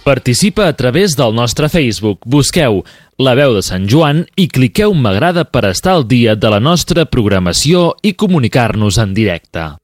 Participa a través del nostre Facebook. Busqueu La Veu de Sant Joan i cliqueu m'agrada per estar al dia de la nostra programació i comunicar-nos en directe.